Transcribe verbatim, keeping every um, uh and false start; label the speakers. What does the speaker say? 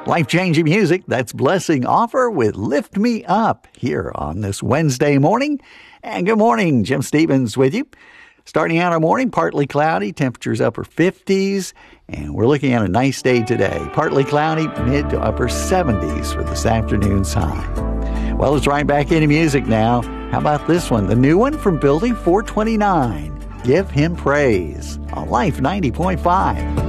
Speaker 1: Life-changing music, that's Blessing Offer with Lift Me Up here on this Wednesday morning. And good morning, Jim Stevens with you. Starting out our morning, partly cloudy, temperatures upper fifties, and we're looking at a nice day today. Partly cloudy, mid to upper seventies for this afternoon's high. Well, it's right back into music now. How about this one? The new one from Building four twenty-nine. Give Him Praise on Life ninety point five.